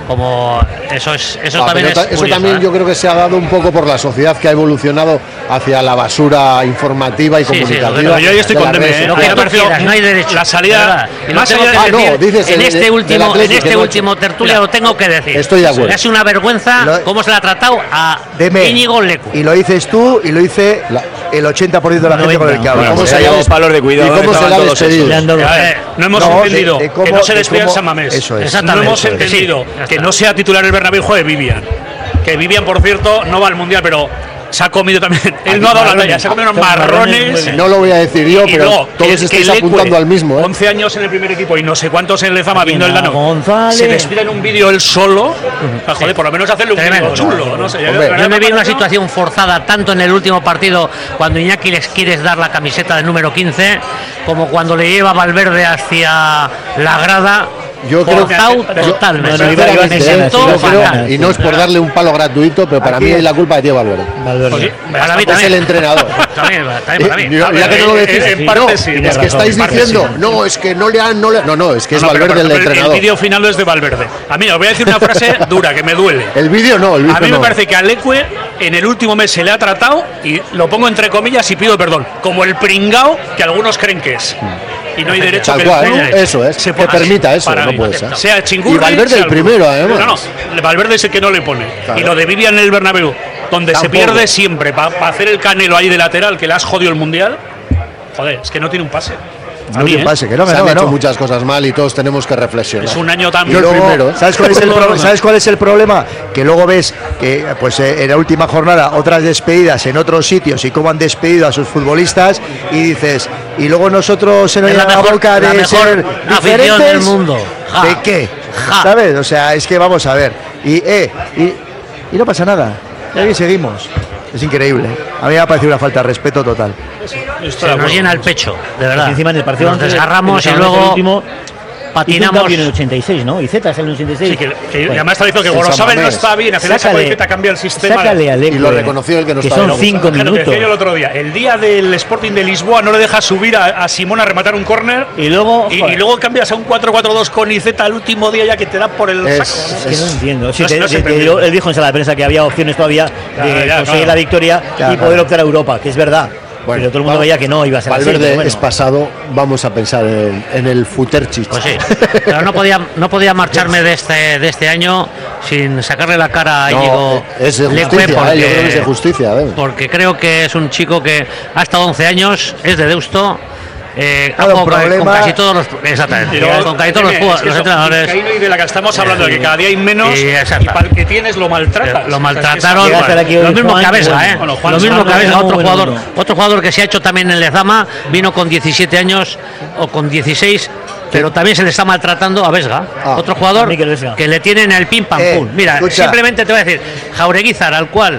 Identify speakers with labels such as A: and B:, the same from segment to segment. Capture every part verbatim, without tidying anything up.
A: como eso es eso
B: ah,
A: también es
B: ta, eso
A: curioso,
B: también
A: ¿eh?
B: Yo creo que se ha dado un poco por la sociedad que ha evolucionado hacia la basura informativa y sí, comunicativa.
C: Sí, yo ahí estoy con Deme, ¿eh?
A: Lo que tú quieras, no hay derecho.
C: La salida
A: más allá de
B: ah,
A: decir,
B: no, dices
A: en
B: el,
A: este
B: de,
A: último
B: de
A: en este último
B: hecho.
A: tertulia Mira, lo tengo que decir.
B: Estoy de acuerdo.
A: Es una vergüenza lo, cómo se le ha tratado a
D: Deme,
A: Íñigo Lecu.
D: Y lo dices tú y lo dice la, el ochenta por ciento de la gente con el que habla.
E: ¿Cómo se ha llevado palos de cuidado?
B: ¿Y cómo se le ha despedido?
C: No hemos
D: no,
C: entendido
D: de, de cómo,
C: que no se despida
D: cómo,
C: en San Mamés.
D: Eso es.
C: No hemos
D: eso
C: entendido
D: es.
C: que no sea titular el Bernabéu juegue Vivian. Que Vivian, por cierto, no va al Mundial, pero se ha comido también. Él no ha dado la talla, se ha comido unos marrones.
B: No lo voy a decir yo, pero luego, todos
C: que,
B: estáis
C: que
B: apuntando al mismo. ¿eh?
C: once años en el primer equipo y no sé cuántos en el Lezama viendo el Dano. González. Se despide en un vídeo él solo. Ah, joder, por lo menos hacerle un vídeo chulo. No sé,
A: Hombre, yo me vi en una situación forzada tanto en el último partido cuando Iñaki les quiere dar la camiseta del número quince como cuando le lleva Valverde hacia la grada.
B: Yo creo
A: que totalmente.
B: No, no, no, yo creo, y no es por darle un palo gratuito, pero para Aquí, mí es la culpa de Tío Valverde.
A: Valverde. Para mí
B: es el entrenador.
A: También, también para mí.
B: Yo, ya que no lo decís,
C: en parte
B: no,
C: sí,
B: es que estáis diciendo, sí. no, es que no le han, no, le, no, no, es que es no, Valverde pero, pero, el entrenador.
C: El vídeo final es de Valverde. A mí os voy a decir una frase dura que me duele.
B: El vídeo no, el vídeo
C: A mí
B: no.
C: me parece que a Leque en el último mes se le ha tratado y lo pongo entre comillas y pido perdón, como el pringao que algunos creen que es. Y no hay derecho
B: Tal
C: que
B: cual,
C: el club
B: eso es,
C: se
B: que permita eso,
C: para
B: no
C: mí,
B: puede ser.
C: Sea chingurri,
B: y Valverde
C: sea
B: el primero, además.
C: No, no, Valverde es el que no le pone. Claro. Y lo de Vivian en el Bernabéu, donde Tampoco. se pierde siempre para pa hacer el Canelo ahí de lateral, que le has jodido el Mundial. Joder, es que no tiene un pase.
D: No tiene un pase, que no, que
B: se
D: no,
B: han hecho
D: no.
B: muchas cosas mal y todos tenemos que reflexionar.
C: Es un año tan
D: luego, primero, ¿eh? ¿sabes, cuál es el pro, ¿Sabes cuál es el problema? Que luego ves que pues eh, en la última jornada otras despedidas en otros sitios y cómo han despedido a sus futbolistas y dices, y luego nosotros se nos llena la, la boca de ser diferentes
A: del mundo. Ja.
D: ¿De qué?
A: Ja.
D: ¿Sabes? O sea, es que vamos a ver. Y, eh, y, y no pasa nada. Y ahí seguimos. Es increíble. A mí me ha parecido una falta de respeto total.
A: Se nos llena el pecho, de verdad.
F: Encima en el partido
A: nos desgarramos y luego
F: último,
A: patinamos.
F: En el ochenta y seis, ¿no? Y Z sale en el ochenta y seis.
C: Sí, que, que bueno, además está diciendo que Gorosabel no está bien. Hace la cambia el sistema.
F: Sácale a Leque,
B: y lo reconoció el que no
F: que
B: está
F: son
B: bien.
F: cinco
C: Claro,
F: minutos.
C: Que yo el otro día, el día del Sporting de Lisboa no le deja subir a, a Simón a rematar un córner
F: y luego
C: y, y luego cambias a un cuatro cuatro dos con Iceta al último día ya que te da por el
B: es,
C: saco.
F: Es que no entiendo. Sí,
C: no,
F: te,
C: no
F: te, te, yo, él dijo en sala de prensa que había opciones todavía
C: claro,
F: de
C: ya,
F: conseguir
C: claro.
F: la victoria
D: claro,
F: y poder
D: claro.
F: optar a Europa, que es verdad. Bueno, pero todo el mundo veía que no iba a ser
B: Valverde
F: así. Valverde
B: bueno. es pasado, vamos a pensar en, en el Futerchich.
A: Pues sí, pero no podía, no podía marcharme de este, de este año sin sacarle la cara a
B: no,
A: Íñigo
B: es de justicia,
A: Leque porque,
B: eh, yo creo que es de justicia. ¿eh?
A: Porque creo que es un chico que ha estado once años, es de Deusto. Eh,
D: claro,
A: con,
D: problema...
A: con casi todos los exactamente
C: luego,
A: con casi todos los,
C: es que
A: los
C: eso,
A: entrenadores
C: y de la que estamos hablando de que cada día hay menos
A: y,
C: y para el que tienes lo maltratas
A: lo maltrataron
C: o sea,
A: es que lo mismo que a Vesga eh
C: bueno, Juan
A: lo mismo que a Vesga, otro
F: bueno,
A: jugador
F: bueno.
A: otro jugador que se ha hecho también en Lezama, vino con diecisiete años o con dieciséis, pero también se le está maltratando a Vesga,
B: ah,
A: otro jugador que le tienen el pim pam
D: eh,
A: pum. Mira,
D: escucha.
A: simplemente te voy a decir, Jaureguizar, al cual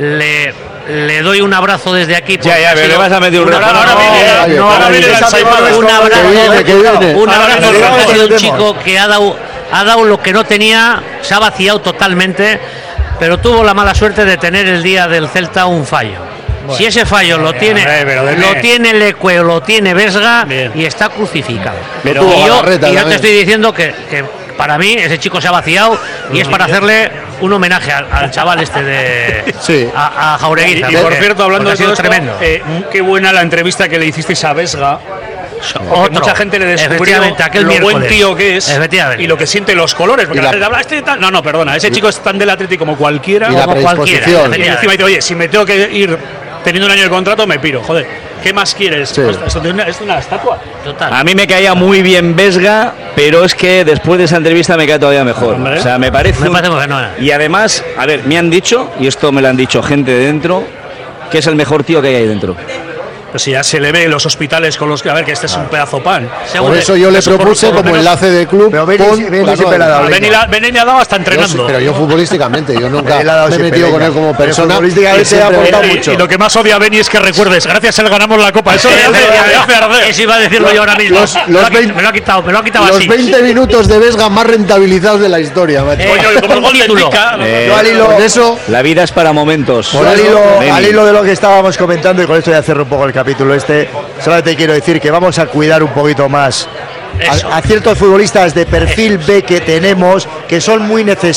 A: le le doy un abrazo desde aquí.
E: Ya, ya, pero le vas a meter un
C: abrazo. Ahora viene el Alzheimer.
A: Un abrazo, un abrazo,
D: viene.
A: ha sido un chico que ha dado, ha dado lo que no tenía, se ha vaciado totalmente, pero tuvo la mala suerte de tener el día del Celta un fallo. Bueno, si ese fallo lo tiene,
C: ver,
A: lo tiene Leque o lo tiene Vesga, bien, y está crucificado.
B: Pero
A: y yo, y yo
B: también.
A: te estoy diciendo que, que para mí ese chico se ha vaciado y es para hacerle un homenaje al, al chaval este de
B: sí.
A: a, a Jauregui.
C: Y, y por cierto, hablando de
A: todo
C: esto,
A: tremendo.
C: Eh, qué buena la entrevista que le hicisteis a Vesga. Otro, mucha gente le descubrió
A: aquel
C: lo buen tío que es y lo que siente los colores. Porque
B: y la,
C: la, este, tal, no, no, perdona, ese chico es tan del Atleti como cualquiera.
B: Y la
C: como
B: predisposición.
C: cualquiera. Y encima dice, oye, si me tengo que ir teniendo un año de contrato, me piro. Joder, ¿qué más quieres?
B: Sí.
C: Pues, esto es una, es una estatua.
A: Total.
E: A mí me caía muy bien Vesga, pero es que después de esa entrevista me cae todavía mejor.
C: Hombre.
E: O sea, me parece.
A: Me
E: un...
A: parece bueno, ¿eh?
E: Y además, a ver, me han dicho, y esto me lo han dicho gente de dentro, que es el mejor tío que hay ahí dentro.
C: Pues si ya se le ve en los hospitales con los que, a ver, que este es un pedazo pan.
B: Por eso yo le propuse como enlace de club.
D: Pero Beni,
B: con,
D: Beni
B: claro,
D: siempre le ha dado
C: Beni, la, Beni le ha dado hasta entrenando.
B: Yo, pero yo futbolísticamente, yo nunca me he metido con él como
D: Pero
B: persona.
D: futbolísticamente ha aportado mucho.
C: Y lo que más odia a Beni es que recuerdes, gracias a él ganamos la Copa. Eso le hace arder.
A: Eso iba a decirlo yo ahora mismo.
B: Los, los
A: me, lo me lo ha quitado, me lo ha quitado
B: los
A: así.
B: veinte minutos de Vesga más rentabilizados de la historia, macho.
A: Eh,
C: Coño, como el gol de Nica.
E: Eh,
D: Yo al hilo,
B: Con eso,
E: La vida es para momentos.
D: por al hilo, al hilo de lo que estábamos comentando, y con esto ya cierro un poco el capítulo este, solamente quiero decir que vamos a cuidar un poquito más a, a ciertos futbolistas de perfil B que tenemos, que son muy necesarios.